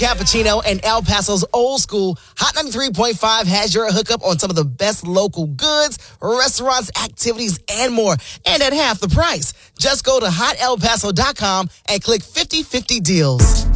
Cappuccino and El Paso's Old School. Hot 93.5 has your hookup on some of the best local goods, restaurants, activities, and more. And at half the price. Just go to hotelpaso.com and click 50/50 deals.